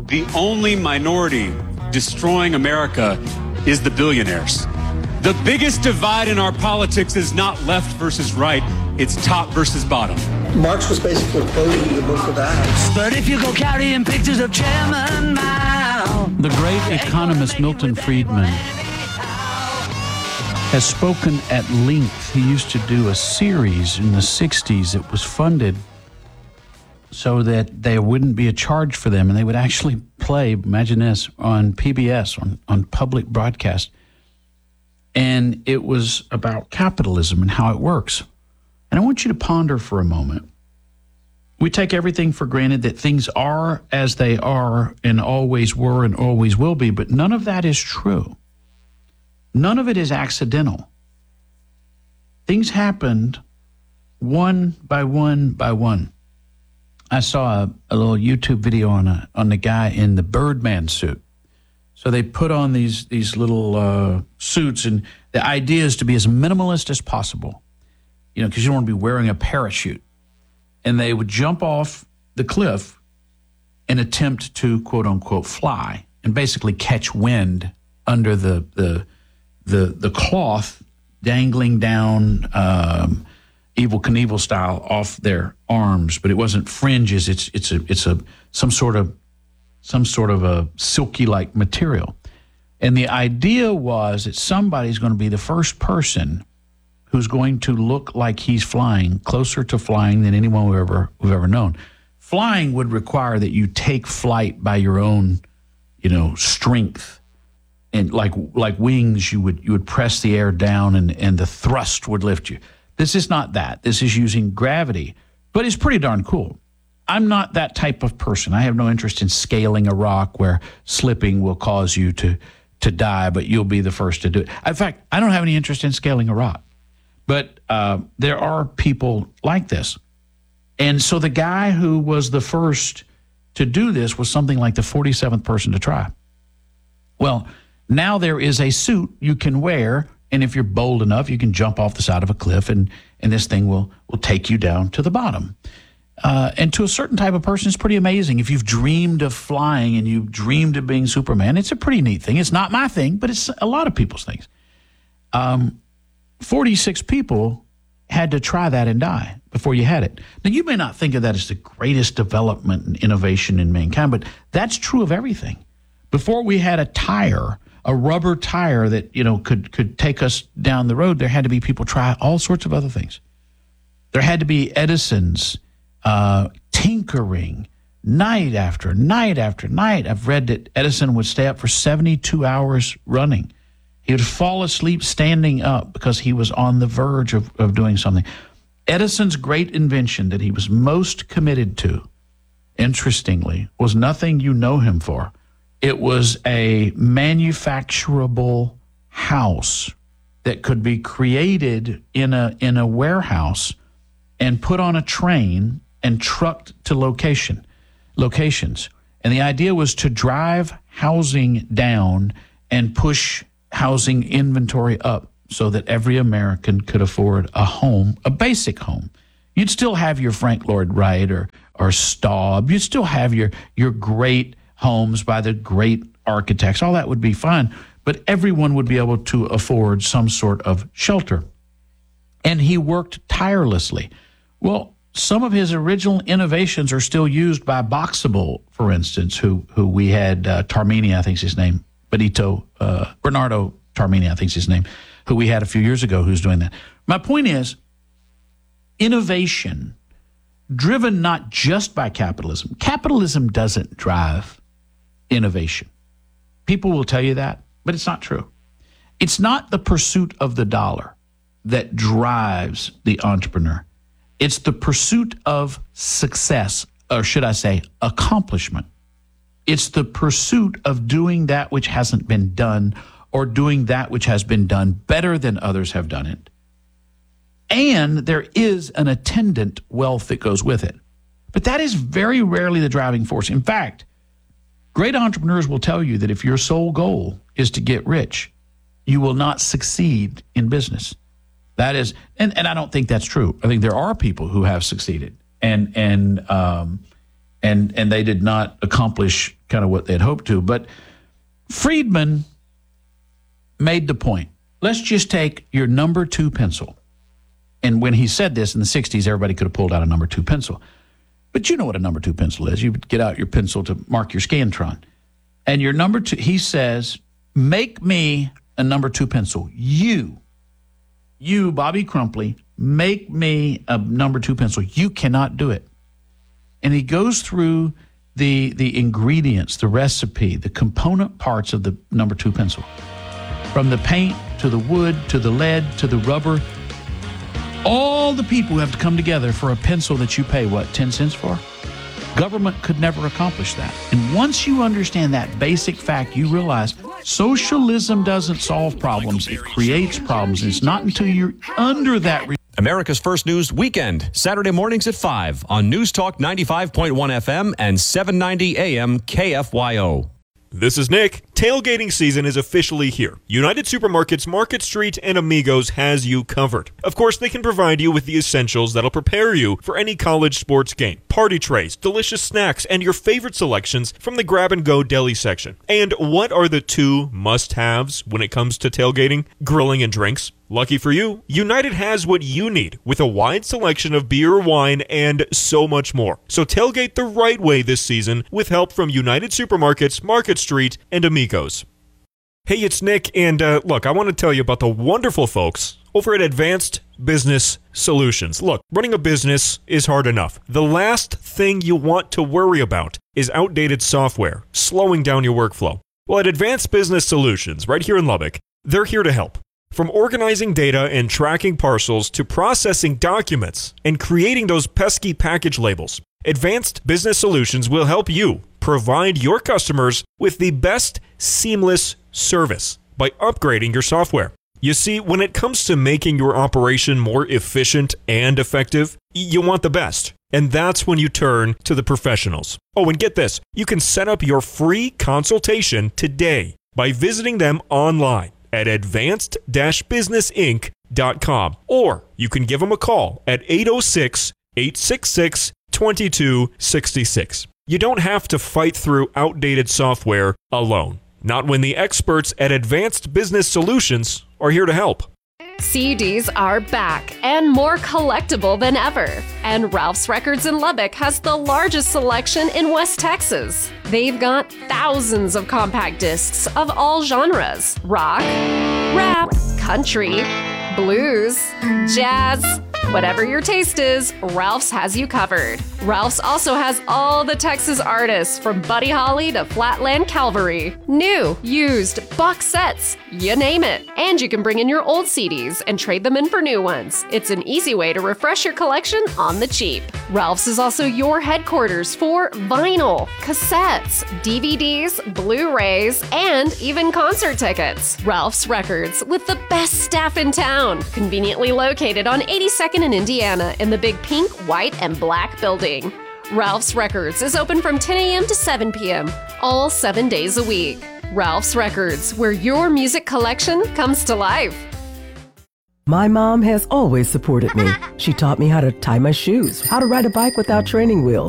the only minority destroying America is the billionaires. The biggest divide in our politics is not left versus right, it's top versus bottom. Marx was basically quoting the book of Acts. But if you go carrying pictures of Chairman Mao. The great economist Milton Friedman has spoken at length. He used to do a series in the 60s that was funded so that there wouldn't be a charge for them, and they would actually play, imagine this, on PBS, on public broadcast. And it was about capitalism and how it works. And I want you to ponder for a moment. We take everything for granted, that things are as they are and always were and always will be, but none of that is true. None of it is accidental. Things happened one by one by one. I saw a little YouTube video on the guy in the Birdman suit. So they put on these little suits, and the idea is to be as minimalist as possible, because you don't want to be wearing a parachute. And they would jump off the cliff and attempt to, quote unquote, fly and basically catch wind under the cloth dangling down Evel Knievel style off their arms, but it wasn't fringes. It's some sort of a silky like material. And the idea was that somebody's going to be the first person who's going to look like he's flying, closer to flying than anyone we've ever known. Flying would require that you take flight by your own, strength. And like wings, you would press the air down and the thrust would lift you. This is not that. This is using gravity, but it's pretty darn cool. I'm not that type of person. I have no interest in scaling a rock where slipping will cause you to die, but you'll be the first to do it. In fact, I don't have any interest in scaling a rock, but there are people like this. And so the guy who was the first to do this was something like the 47th person to try. Well, now there is a suit you can wear, and if you're bold enough, you can jump off the side of a cliff, and this thing will take you down to the bottom. And to a certain type of person, it's pretty amazing. If you've dreamed of flying and you've dreamed of being Superman, it's a pretty neat thing. It's not my thing, but it's a lot of people's things. 46 people had to try that and die before you had it. Now, you may not think of that as the greatest development and innovation in mankind, but that's true of everything. Before we had a rubber tire that, could take us down the road, there had to be people try all sorts of other things. There had to be Edison's tinkering night after night after night. I've read that Edison would stay up for 72 hours running. He would fall asleep standing up because he was on the verge of doing something. Edison's great invention that he was most committed to, interestingly, was nothing you know him for. It was a manufacturable house that could be created in a warehouse and put on a train and trucked to locations. And the idea was to drive housing down and push housing inventory up so that every American could afford a home, a basic home. You'd still have your Frank Lloyd Wright or Staub. You'd still have your great homes by the great architects. All that would be fine, but everyone would be able to afford some sort of shelter. And he worked tirelessly. Well, some of his original innovations are still used by Boxable, for instance, who we had Tarmini, I think is his name, Bernardo Tarmini, I think is his name, who we had a few years ago who's doing that. My point is, innovation, driven not just by capitalism. Capitalism doesn't drive innovation. People will tell you that, but it's not true. It's not the pursuit of the dollar that drives the entrepreneur. It's the pursuit of success, or should I say, accomplishment. It's the pursuit of doing that which hasn't been done, or doing that which has been done better than others have done it. And there is an attendant wealth that goes with it. But that is very rarely the driving force. In fact, great entrepreneurs will tell you that if your sole goal is to get rich, you will not succeed in business. That is, and I don't think that's true. I think there are people who have succeeded, and they did not accomplish kind of what they'd hoped to. But Friedman made the point. Let's just take your number 2 pencil. And when he said this in the 60s, everybody could have pulled out a number 2 pencil. But you know what a number 2 pencil is. You would get out your pencil to mark your Scantron. And your number 2, he says, make me a number 2 pencil. You, Bobby Crumpley, make me a number 2 pencil. You cannot do it. And he goes through the ingredients, the recipe, the component parts of the number 2 pencil. From the paint to the wood to the lead to the rubber. All the people who have to come together for a pencil that you pay, 10 cents for? Government could never accomplish that. And once you understand that basic fact, you realize socialism doesn't solve problems. It creates problems. And it's not until you're under that. America's First News Weekend, Saturday mornings at 5 on News Talk 95.1 FM and 790 AM KFYO. This is Nick. Tailgating season is officially here. United Supermarkets, Market Street, and Amigos has you covered. Of course, they can provide you with the essentials that'll prepare you for any college sports game. Party trays, delicious snacks, and your favorite selections from the grab-and-go deli section. And what are the 2 must-haves when it comes to tailgating? Grilling and drinks. Lucky for you, United has what you need with a wide selection of beer, wine, and so much more. So tailgate the right way this season with help from United Supermarkets, Market Street, and Amigos. Hey, it's Nick, and look, I want to tell you about the wonderful folks over at Advanced Business Solutions. Look, running a business is hard enough. The last thing you want to worry about is outdated software, slowing down your workflow. Well, at Advanced Business Solutions, right here in Lubbock, they're here to help. From organizing data and tracking parcels to processing documents and creating those pesky package labels, Advanced Business Solutions will help you provide your customers with the best seamless service by upgrading your software. You see, when it comes to making your operation more efficient and effective, you want the best. And that's when you turn to the professionals. Oh, and get this, you can set up your free consultation today by visiting them online at advanced-businessinc.com, or you can give them a call at 806-866-2266. You don't have to fight through outdated software alone. Not when the experts at Advanced Business Solutions are here to help. CDs are back and more collectible than ever. And Ralph's Records in Lubbock has the largest selection in West Texas. They've got thousands of compact discs of all genres: rock, rap, country, blues, jazz. Whatever your taste is, Ralph's has you covered. Ralph's also has all the Texas artists from Buddy Holly to Flatland Calvary. New, used, box sets, you name it. And you can bring in your old CDs and trade them in for new ones. It's an easy way to refresh your collection on the cheap. Ralph's is also your headquarters for vinyl, cassettes, DVDs, Blu-rays, and even concert tickets. Ralph's Records, with the best staff in town. Conveniently located on 82nd in Indiana in the big pink, white, and black building. Ralph's Records is open from 10 a.m. to 7 p.m., all 7 days a week. Ralph's Records, where your music collection comes to life. My mom has always supported me. She taught me how to tie my shoes, how to ride a bike without training wheels,